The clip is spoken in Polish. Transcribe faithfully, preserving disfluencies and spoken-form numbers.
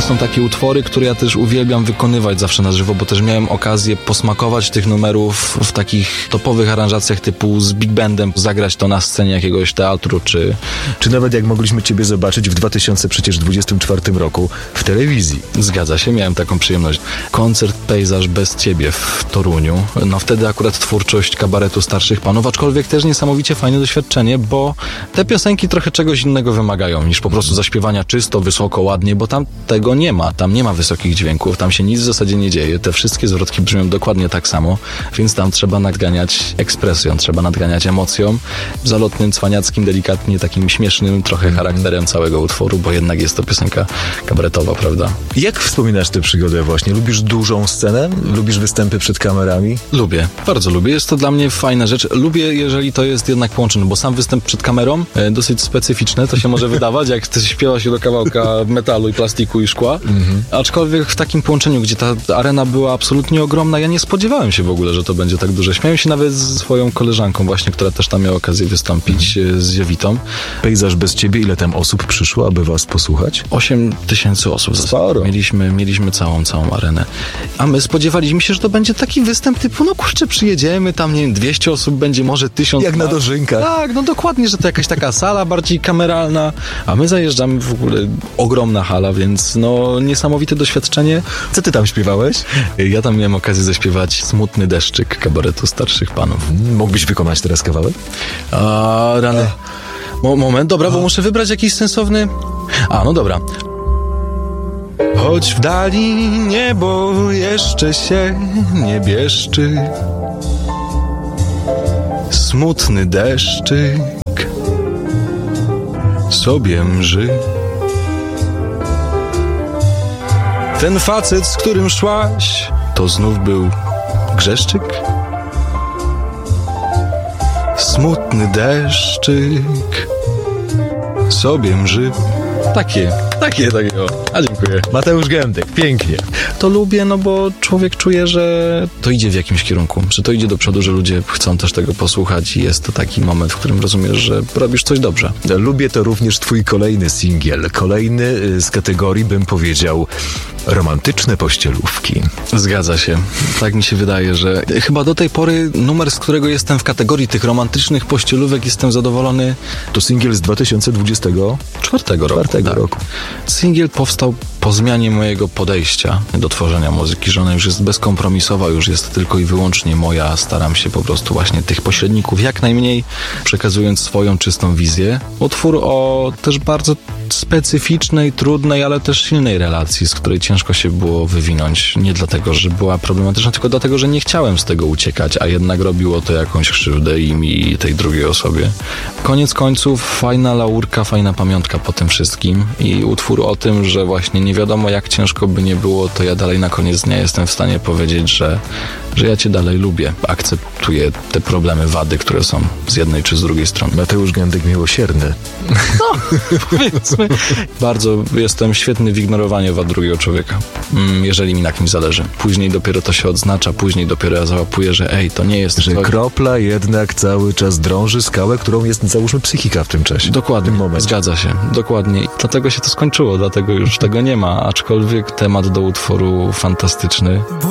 są takie utwory, które ja też uwielbiam wykonywać zawsze na żywo, bo też miałem okazję posmakować tych numerów w takich topowych aranżacjach typu z big bandem, zagrać to na scenie jakiegoś teatru, czy... Czy nawet jak mogliśmy ciebie zobaczyć w dwa tysiące dwudziestym czwartym roku w telewizji. Zgadza się, miałem taką przyjemność. Koncert Pejzaż bez ciebie w Toruniu. No wtedy akurat twórczość kabaretu Starszych Panów, aczkolwiek też niesamowicie fajne doświadczenie, bo te piosenki trochę czegoś innego wymagają niż po prostu zaśpiewania czysto, wysoko, ładnie, bo tam tego nie ma. Tam nie ma wysokich dźwięków, tam się nic w zasadzie nie dzieje. Te wszystkie zwrotki brzmią dokładnie tak samo, więc tam trzeba nadganiać ekspresją, trzeba nadganiać emocją, zalotnym, cwaniackim, delikatnie takim śmiesznym trochę charakterem całego utworu, bo jednak jest to piosenka kabaretowa, prawda? Jak wspominasz tę przygodę właśnie? Lubisz dużą scenę? Lubisz występy przed kamerami? Lubię, bardzo lubię. Jest to dla mnie fajna rzecz. Lubię, jeżeli to jest jednak połączone, bo sam występ przed kamerą, e, dosyć specyficzny, to się może wydawać, jak ty śpiewa się do kawałka metalu i plastiku i szkła. Mhm. Aczkolwiek w takim połączeniu, gdzie ta arena była absolutnie ogromna, ja nie spodziewałem się w ogóle, że to będzie tak duże. Śmiałem się nawet z swoją koleżanką właśnie, która też tam miała okazję wystąpić, mhm. z Jowitą. Pejzaż bez ciebie, ile tam osób przyszło, aby was posłuchać? osiem tysięcy osób. Sporo. Mieliśmy, mieliśmy całą, całą arenę. A my spodziewaliśmy się, że to będzie taki występ typu, no kurczę, przyjedziemy, tam nie wiem, dwieście osób będzie, może tysiąc. Jak na dożynkach. Tak, no dokładnie, że to jakaś taka sala bardziej kameralna, a my zajeżdżamy w ogóle ogromna hala, więc no niesamowite doświadczenie. Co ty tam śpiewałeś? Ja tam miałem okazję zaśpiewać Smutny deszczyk kabaretu Starszych Panów. Mógłbyś wykonać teraz kawałek? A, rany. Mo- moment, dobra, bo muszę wybrać jakiś sensowny... A, no dobra. Choć w dali niebo jeszcze się nie bieszczy, smutny deszczyk sobie mży. Ten facet, z którym szłaś, to znów był Grzeszczyk? Smutny deszczyk sobie mży. Takie, takie, takie, o. A dziękuję. Mateusz Gędek, pięknie. To lubię, no bo człowiek czuje, że to idzie w jakimś kierunku, że to idzie do przodu, że ludzie chcą też tego posłuchać i jest to taki moment, w którym rozumiesz, że robisz coś dobrze. Lubię to również twój kolejny singiel, kolejny z kategorii, bym powiedział, romantyczne pościelówki. Zgadza się. Tak mi się wydaje, że chyba do tej pory numer, z którego jestem w kategorii tych romantycznych pościelówek, jestem zadowolony. To singiel z dwa tysiące dwudziestego czwartego roku. Czwartego tak. roku. Singiel powstał po zmianie mojego podejścia do tworzenia muzyki, że ona już jest bezkompromisowa, już jest tylko i wyłącznie moja. Staram się po prostu właśnie tych pośredników jak najmniej, przekazując swoją czystą wizję. Utwór o też bardzo specyficznej, trudnej, ale też silnej relacji, z której ciężko się było wywinąć. Nie dlatego, że była problematyczna, tylko dlatego, że nie chciałem z tego uciekać, a jednak robiło to jakąś krzywdę i mi, i tej drugiej osobie. Koniec końców fajna laurka, fajna pamiątka po tym wszystkim i utwór o tym, że właśnie nie wiadomo jak ciężko by nie było, to ja dalej na koniec dnia jestem w stanie powiedzieć, że, że ja cię dalej lubię. Akceptuję te problemy, wady, które są z jednej czy z drugiej strony. Mateusz Gędek miłosierny. No, powiedzmy. Bardzo jestem świetny w ignorowaniu wad drugiego człowieka, jeżeli mi na kimś zależy. Później dopiero to się odznacza, później dopiero ja załapuję, że ej, to nie jest... Że to... kropla jednak cały czas drąży skałę, którą jest, załóżmy, psychika w tym czasie. Dokładnie, w tym momencie. Zgadza się, dokładnie. Dlatego się to skończyło, dlatego już tego nie ma, aczkolwiek temat do utworu fantastyczny.